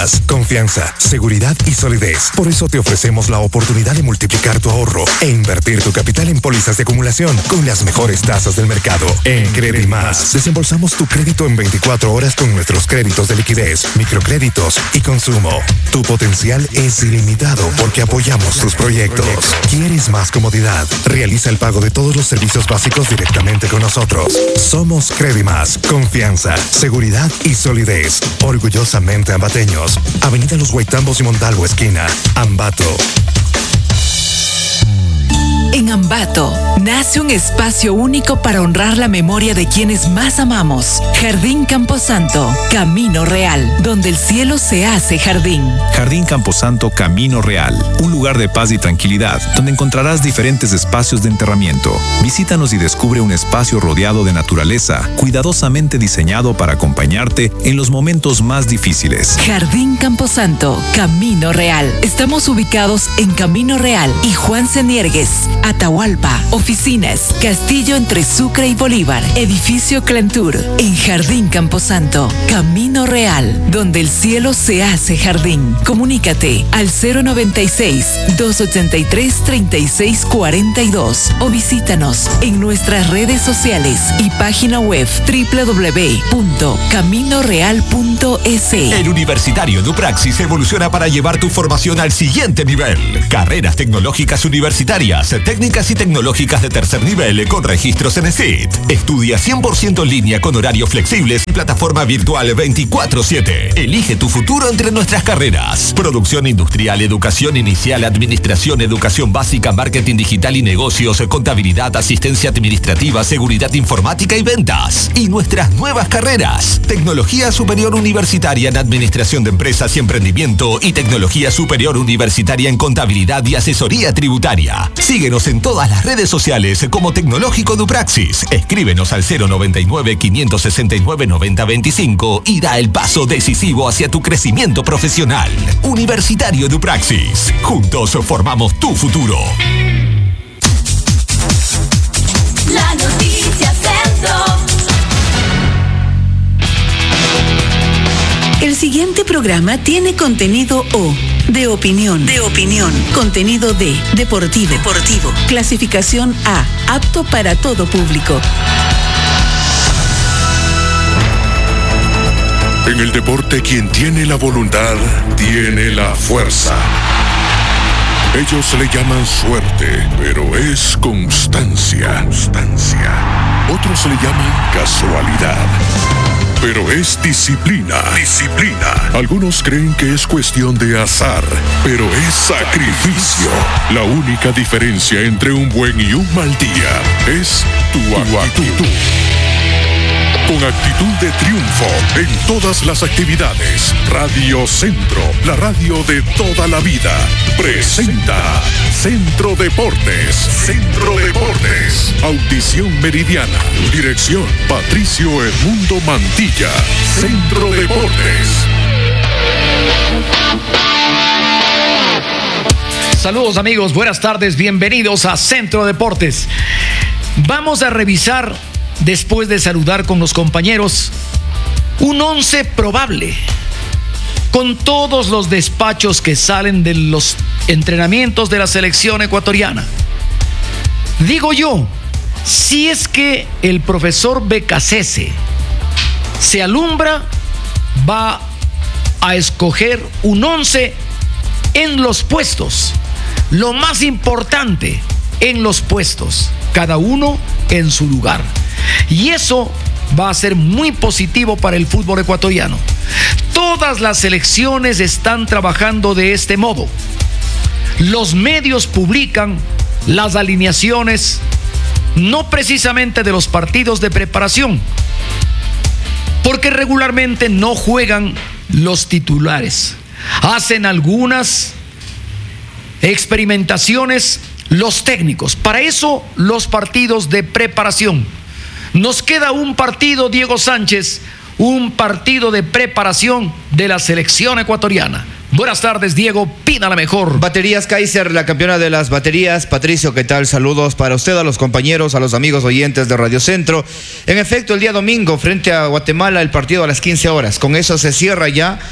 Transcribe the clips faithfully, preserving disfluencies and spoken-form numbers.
Más, confianza, seguridad y solidez. Por eso te ofrecemos la oportunidad de multiplicar tu ahorro e invertir tu capital en pólizas de acumulación con las mejores tasas del mercado. En Credi Más, desembolsamos tu crédito en veinticuatro horas con nuestros créditos de liquidez, microcréditos y consumo. Tu potencial es ilimitado porque apoyamos tus proyectos. ¿Quieres más comodidad? Realiza el pago de todos los servicios básicos directamente con nosotros. Somos Credi Más, confianza, seguridad y solidez. Orgullosamente ambateños. Avenida Los Guaitambos y Montalvo esquina, Ambato. En Ambato, nace un espacio único para honrar la memoria de quienes más amamos. Jardín Camposanto, Camino Real, donde el cielo se hace jardín. Jardín Camposanto, Camino Real, un lugar de paz y tranquilidad, donde encontrarás diferentes espacios de enterramiento. Visítanos y descubre un espacio rodeado de naturaleza, cuidadosamente diseñado para acompañarte en los momentos más difíciles. Jardín Camposanto, Camino Real. Estamos ubicados en Camino Real y Juan Ceniergues, Atahualpa, oficinas, Castillo entre Sucre y Bolívar, edificio Clantur, en Jardín Camposanto, Camino Real, donde el cielo se hace jardín. Comunícate al cero noventa y seis, dos ochenta y tres, treinta y seis cuarenta y dos o visítanos en nuestras redes sociales y página web doble u doble u doble u punto camino real punto es. El Universitario Dupraxis evoluciona para llevar tu formación al siguiente nivel. Carreras tecnológicas universitarias, técnicas y tecnológicas de tercer nivel con registros en E S I T. Estudia cien por ciento en línea con horarios flexibles y plataforma virtual veinticuatro siete. Elige tu futuro entre nuestras carreras. Producción industrial, educación inicial, administración, educación básica, marketing digital y negocios, contabilidad, asistencia administrativa, seguridad informática y ventas. Y nuestras nuevas carreras. Tecnología superior universitaria en administración de empresas y emprendimiento y tecnología superior universitaria en contabilidad y asesoría tributaria. Síguenos en todas las redes sociales como Tecnológico Dupraxis. Escríbenos al cero noventa y nueve, quinientos sesenta y nueve, noventa veinticinco y da el paso decisivo hacia tu crecimiento profesional. Universitario Dupraxis. Juntos formamos tu futuro. La noticia centro. El siguiente programa tiene contenido O, de opinión, de opinión, contenido D, deportivo, deportivo, clasificación A, apto para todo público. En el deporte, quien tiene la voluntad, tiene la fuerza. Ellos le llaman suerte, pero es constancia. Constancia. Otros le llaman casualidad, pero es disciplina. Disciplina. Algunos creen que es cuestión de azar, pero es sacrificio. La única diferencia entre un buen y un mal día es tu, tu actitud. actitud. Con actitud de triunfo en todas las actividades. Radio Centro, la radio de toda la vida, presenta Centro Deportes. Centro Deportes. Audición meridiana. Dirección Patricio Edmundo Mantilla. Centro Deportes. Saludos amigos, buenas tardes, bienvenidos a Centro Deportes. Vamos a revisar, después de saludar con los compañeros, un once probable, con todos los despachos que salen de los entrenamientos de la selección ecuatoriana. Digo yo, si es que el profesor Becasese se alumbra, va a escoger un once en los puestos. Lo más importante, en los puestos, cada uno en su lugar. Y eso va a ser muy positivo para el fútbol ecuatoriano. Todas las selecciones están trabajando de este modo. Los medios publican las alineaciones, no precisamente de los partidos de preparación, porque regularmente no juegan los titulares. Hacen algunas experimentaciones los técnicos. Para eso, los partidos de preparación. Nos queda un partido, Diego Sánchez, un partido de preparación de la selección ecuatoriana. Buenas tardes, Diego, pida la mejor. Baterías Kaiser, la campeona de las baterías. Patricio, ¿qué tal? Saludos para usted, a los compañeros, a los amigos oyentes de Radio Centro. En efecto, el día domingo, frente a Guatemala, el partido a las quince horas. Con eso se cierra ya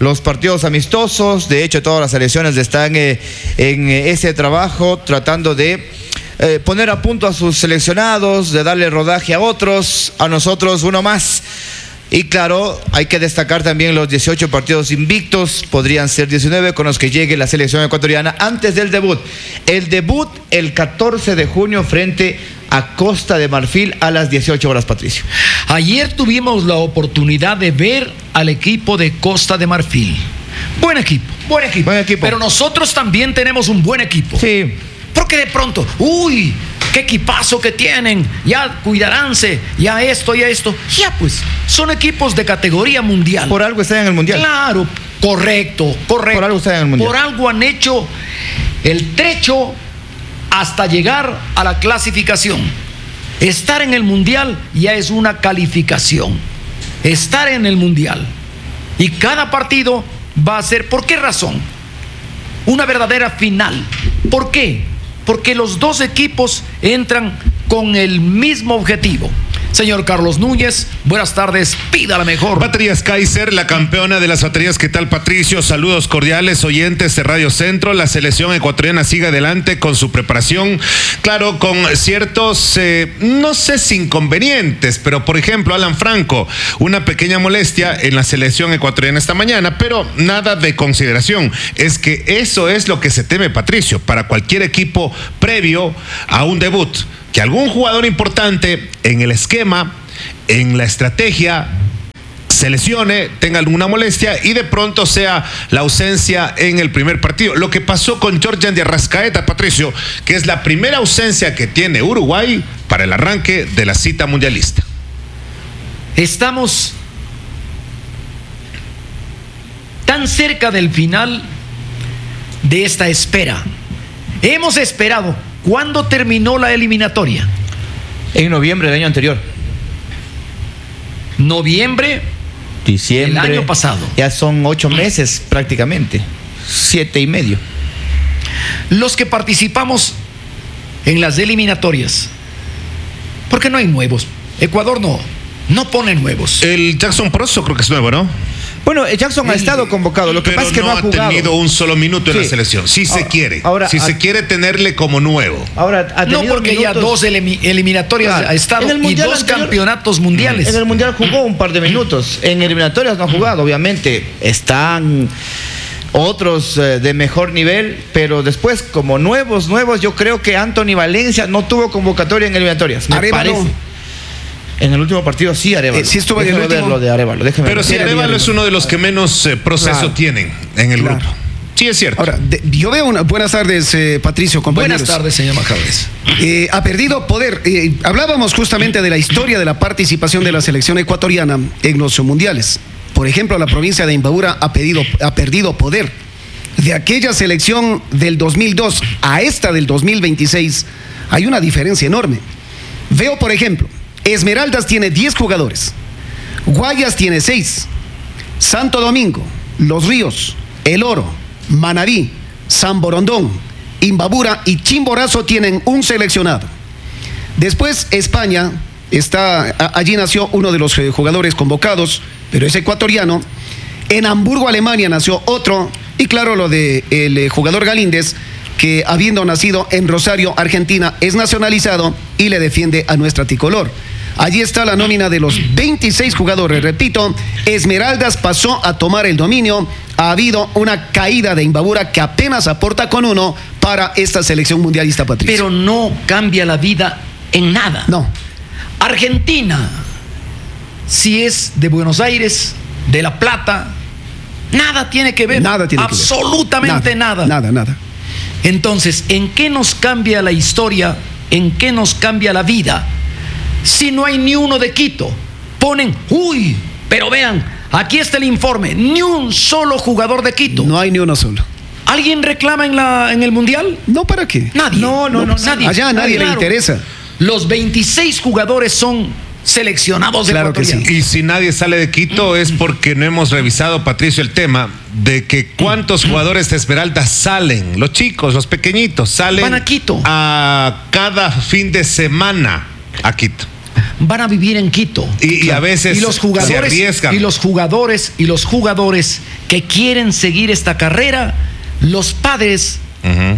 los partidos amistosos. De hecho, todas las selecciones están eh, en ese trabajo tratando de eh, poner a punto a sus seleccionados, de darle rodaje a otros, a nosotros uno más. Y claro, hay que destacar también los dieciocho partidos invictos, podrían ser diecinueve con los que llegue la selección ecuatoriana antes del debut. El debut el catorce de junio frente a Costa de Marfil a las dieciocho horas, Patricio. Ayer tuvimos la oportunidad de ver al equipo de Costa de Marfil. Buen equipo, buen equipo. Buen equipo. Pero nosotros también tenemos un buen equipo. Sí. Porque de pronto, uy, qué equipazo que tienen, ya cuidaránse, ya esto, ya esto. Ya pues, son equipos de categoría mundial. Por algo están en el mundial. Claro, correcto, correcto. Por algo están en el mundial. Por algo han hecho el trecho hasta llegar a la clasificación. Estar en el mundial ya es una calificación. Estar en el mundial. Y cada partido va a ser, ¿por qué razón? Una verdadera final. ¿Por qué? Porque los dos equipos entran con el mismo objetivo. Señor Carlos Núñez, buenas tardes, pida la mejor. Baterías Kaiser, la campeona de las baterías. ¿Qué tal, Patricio? Saludos cordiales, oyentes de Radio Centro. La selección ecuatoriana sigue adelante con su preparación, claro, con ciertos, eh, no sé si inconvenientes, pero por ejemplo, Alan Franco, una pequeña molestia en la selección ecuatoriana esta mañana, pero nada de consideración. Es que eso es lo que se teme, Patricio, para cualquier equipo previo a un debut. Que algún jugador importante en el esquema, en la estrategia, se lesione, tenga alguna molestia y de pronto sea la ausencia en el primer partido. Lo que pasó con Georgian de Arrascaeta, Patricio, que es la primera ausencia que tiene Uruguay para el arranque de la cita mundialista. Estamos tan cerca del final de esta espera. Hemos esperado. ¿Cuándo terminó la eliminatoria? En noviembre del año anterior. Noviembre, diciembre. el año pasado. Ya son ocho meses prácticamente. Siete y medio. Los que participamos en las eliminatorias, porque no hay nuevos. Ecuador no, no pone nuevos. El Jackson Prosso creo que es nuevo, ¿no? Bueno, Jackson ha estado convocado, lo que pero pasa es que no, no ha ha jugado. tenido un solo minuto en Sí. la selección. Si sí Ahora, se quiere, ahora, si a, se quiere tenerle como nuevo. Ahora, ha No, tenido porque minutos, ya dos elimi- eliminatorias Claro. ha estado En el y mundial dos anterior- campeonatos mundiales. En el mundial jugó un par de minutos. En eliminatorias no ha jugado, obviamente. Están otros eh, de mejor nivel, pero después, como nuevos, nuevos, yo creo que Anthony Valencia no tuvo convocatoria en eliminatorias. Me Arévalo. parece. En el último partido sí, Arévalo. Eh, sí estuvo en el Déjeme ver último. lo de Arévalo. Déjeme Pero ver. si Arévalo es uno de los que menos eh, proceso Claro. tienen en el Claro. grupo. Sí, es cierto. Ahora, de- yo veo una. Buenas tardes, eh, Patricio, compañeros. Buenas tardes, señor Majares. Eh, ha perdido poder. Eh, hablábamos justamente de la historia de la participación de la selección ecuatoriana en los mundiales. Por ejemplo, la provincia de Imbabura ha, pedido, ha perdido poder. De aquella selección del dos mil dos a esta del dos mil veintiséis, hay una diferencia enorme. Veo, por ejemplo, Esmeraldas tiene diez jugadores, Guayas tiene seis, Santo Domingo, Los Ríos, El Oro, Manabí, San Borondón, Imbabura y Chimborazo tienen un seleccionado. Después España está, a- allí nació uno de los eh, jugadores convocados, pero es ecuatoriano. En Hamburgo, Alemania, nació otro. Y claro, lo de el eh, jugador Galíndez, que habiendo nacido en Rosario, Argentina, es nacionalizado y le defiende a nuestra tricolor. Allí está la nómina de los veintiséis jugadores. Repito, Esmeraldas pasó a tomar el dominio. Ha habido una caída de Imbabura que apenas aporta con uno para esta selección mundialista, Patricio. Pero no cambia la vida en nada. No. Argentina, si es de Buenos Aires, de La Plata, nada tiene que ver. Nada tiene que ver. Absolutamente nada. Nada, nada. Entonces, ¿en qué nos cambia la historia? ¿En qué nos cambia la vida? Si no hay ni uno de Quito, ponen, uy, pero vean, aquí está el informe, ni un solo jugador de Quito. No hay ni uno solo. ¿Alguien reclama en, la, en el Mundial? No, ¿para qué? Nadie. No, no, no, nadie. Allá a nadie le Claro. interesa. Los veintiséis jugadores son seleccionados Claro que ecuatorianos. sí. Y si nadie sale de Quito es porque no hemos revisado, Patricio, el tema de que cuántos jugadores de Esmeralda salen, los chicos, los pequeñitos, salen Van a Quito. a cada fin de semana a Quito. van a vivir en Quito. Y, y a veces y los se jugadores arriesgan. y los jugadores y los jugadores que quieren seguir esta carrera, los padres Uh-huh.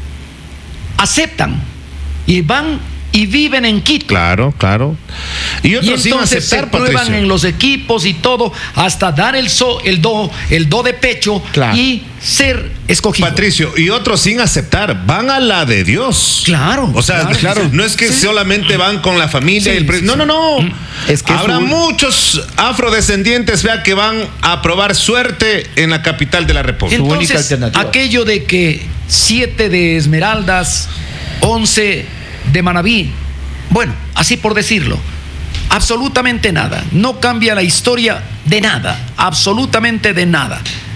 aceptan y van y viven en Quito. Claro, claro. Y otros y sin entonces aceptar, se prueban Patricio. en los equipos y todo hasta dar el so, el do, el do de pecho Claro. y ser escogido. Patricio, y otros sin aceptar, van a la de Dios. Claro. O sea, claro, claro, no es que Sí. solamente van con la familia Sí, y el pre- sí, No, sí. no, no. Es que habrá es un- muchos afrodescendientes, vea, que van a probar suerte en la capital de la República. única Entonces, alternativa. aquello de que siete de Esmeraldas, once de Manabí, bueno, así por decirlo, absolutamente nada. No cambia la historia de nada, absolutamente de nada.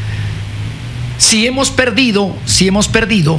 Si hemos perdido, si hemos perdido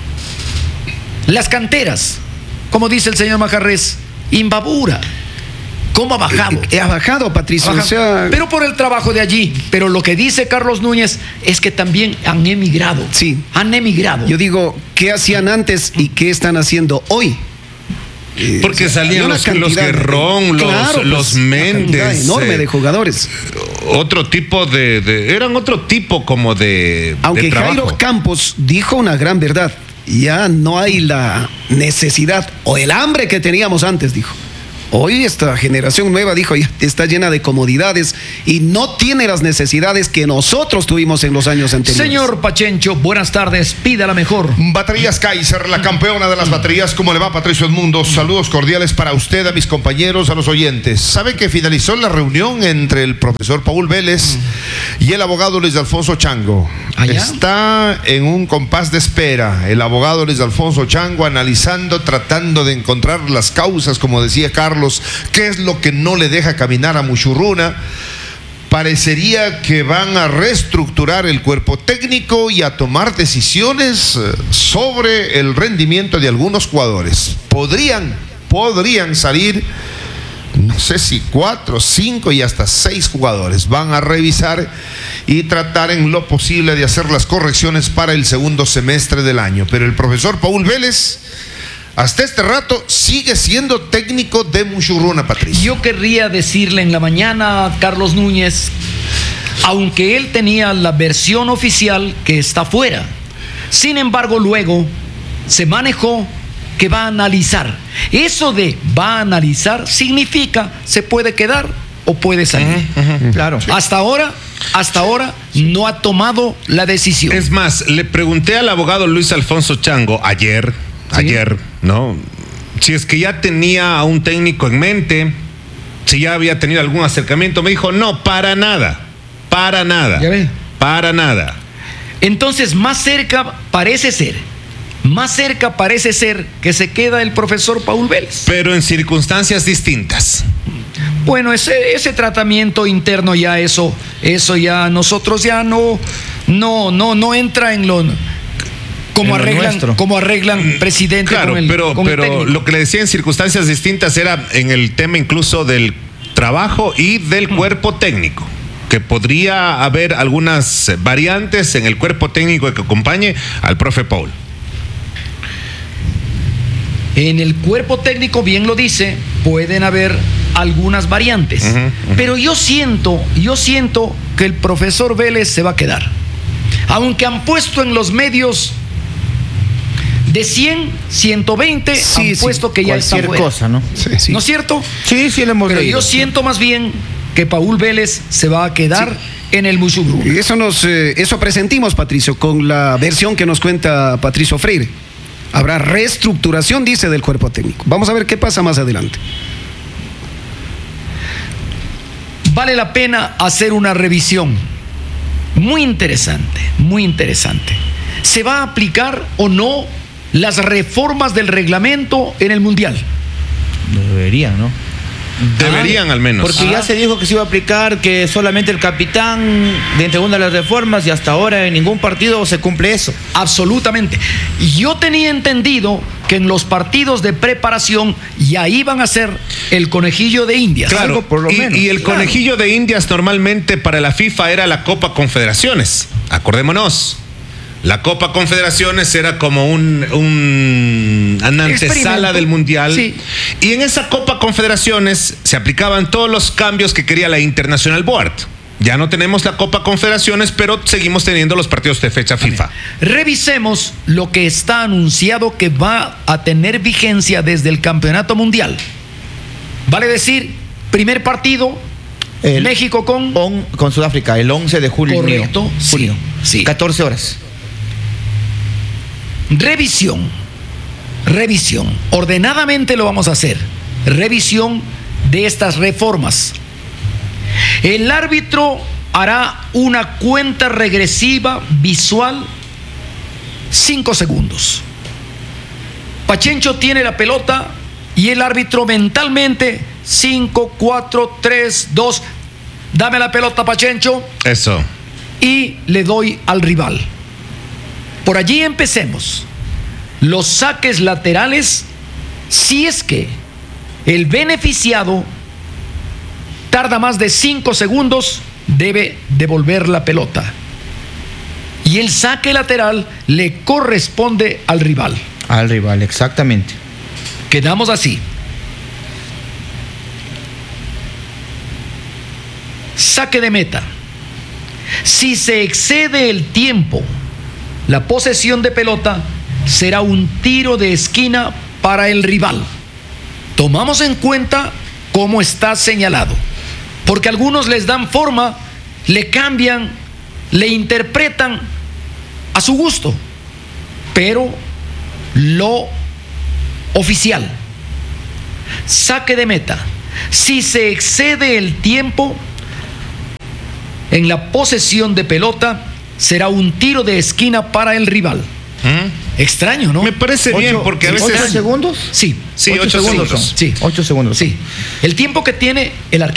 las canteras, como dice el señor Majarrés, Imbabura, ¿cómo ha bajado? Eh, Ha bajado, Patricio. Ajá. O sea, Pero por el trabajo de allí. Pero lo que dice Carlos Núñez es que también han emigrado. Sí. Han emigrado. yo digo, ¿qué hacían antes y qué están haciendo hoy? Eh, Porque o sea, salían hay una los, los cantidad de- Guerrón, los, Claro, pues, los una cantidad Méndez. enorme eh, de jugadores. Otro tipo de, de- Eran otro tipo como de. Aunque de trabajo. Jairo Campos dijo una gran verdad, ya no hay la necesidad o el hambre que teníamos antes, dijo. Hoy esta generación nueva, dijo, ya está llena de comodidades y no tiene las necesidades que nosotros tuvimos en los años anteriores. Señor Pachencho, buenas tardes. Pida la mejor. Baterías Kaiser, la campeona de las baterías. ¿Cómo le va, Patricio Edmundo? Saludos cordiales para usted, a mis compañeros, a los oyentes. ¿Sabe que finalizó la reunión entre el profesor Paul Vélez y el abogado Luis Alfonso Chango? ¿Allá? Está en un compás de espera el abogado Luis Alfonso Chango analizando, tratando de encontrar las causas, como decía Carlos, qué es lo que no le deja caminar a Muchurruna. Parecería que van a reestructurar el cuerpo técnico y a tomar decisiones eh, sobre el rendimiento de algunos jugadores. Podrían, podrían salir, no sé si cuatro, cinco y hasta seis jugadores. Van a revisar y tratar en lo posible de hacer las correcciones para el segundo semestre del año. Pero el profesor Paul Vélez, hasta este rato, sigue siendo técnico de Muchurruna, Patricio. Yo querría decirle en la mañana a Carlos Núñez, aunque él tenía la versión oficial que está fuera, sin embargo luego se manejó que va a analizar. Eso de va a analizar significa se puede quedar o puede salir. Claro. Hasta ahora, hasta ahora no ha tomado la decisión. Es más, le pregunté al abogado Luis Alfonso Chango ayer, Sí. ayer, ¿no? Si es que ya tenía a un técnico en mente, si ya había tenido algún acercamiento. Me dijo, no, para nada, para nada, ¿Ya ve? para nada. Entonces, más cerca parece ser, más cerca parece ser que se queda el profesor Paul Vélez. Pero en circunstancias distintas. Bueno, ese, ese tratamiento interno ya eso, eso ya nosotros ya no, no, no, no entra en lo como En lo arreglan, nuestro. como arreglan presidente Claro, con el, pero, con el pero técnico. lo que le decía en circunstancias distintas era en el tema incluso del trabajo y del cuerpo técnico, que podría haber algunas variantes en el cuerpo técnico que acompañe al profe Paul. En el cuerpo técnico, bien lo dice, pueden haber algunas variantes. Ujú, ujú. Pero yo siento, yo siento que el profesor Vélez se va a quedar. Aunque han puesto en los medios de cien, ciento veinte, Sí, han sí, puesto que ya está Cualquier fuera. cosa, ¿no? Sí, sí. ¿No es cierto? Sí, sí, le hemos Pero leído. yo siento más bien que Paul Vélez se va a quedar en el Muchurruna. Y eso nos, eh, eso presentimos, Patricio, con la versión que nos cuenta Patricio Freire. Habrá reestructuración, dice, del cuerpo técnico. Vamos a ver qué pasa más adelante. Vale la pena hacer una revisión. Muy interesante, muy interesante. ¿Se va a aplicar o no las reformas del reglamento en el Mundial? Deberían, ¿no? Deberían al menos. Porque ya se dijo que se iba a aplicar que solamente el capitán de entre una de las reformas y hasta ahora en ningún partido se cumple eso. Absolutamente. Yo tenía entendido que en los partidos de preparación ya iban a ser el conejillo de Indias. Claro, Algo por lo y, menos. y el Claro. conejillo de Indias normalmente para la FIFA era la Copa Confederaciones. Acordémonos. La Copa Confederaciones era como un, un una antesala del Mundial. Sí. Y en esa Copa Confederaciones se aplicaban todos los cambios que quería la International Board. Ya no tenemos la Copa Confederaciones, pero seguimos teniendo los partidos de fecha FIFA. Revisemos lo que está anunciado que va a tener vigencia desde el Campeonato Mundial. Vale decir, primer partido, el, México con... con... Con Sudáfrica, el once de julio. Correcto, junio. Sí, sí. catorce horas. Revisión. Revisión. Ordenadamente lo vamos a hacer. Revisión de estas reformas. El árbitro hará una cuenta regresiva visual, cinco segundos. Pachencho tiene la pelota y el árbitro mentalmente, cinco, cuatro, tres, dos, dame la pelota, Pachencho. Eso. Y le doy al rival. Por allí empecemos. Los saques laterales, si es que el beneficiado tarda más de cinco segundos, debe devolver la pelota. Y el saque lateral le corresponde al rival. Al rival, exactamente. Quedamos así. Saque de meta. Si se excede el tiempo, la posesión de pelota será un tiro de esquina para el rival. Tomamos en cuenta cómo está señalado, porque algunos les dan forma, le cambian, le interpretan a su gusto, pero lo oficial, saque de meta, si se excede el tiempo en la posesión de pelota, será un tiro de esquina para el rival. ¿Mm? Extraño, ¿no? Me parece ocho, bien, porque a veces... ¿Ocho segundos? Sí. Sí, ocho, ocho segundos. segundos. Sí. Ocho segundos. Sí. El tiempo que tiene el arquero.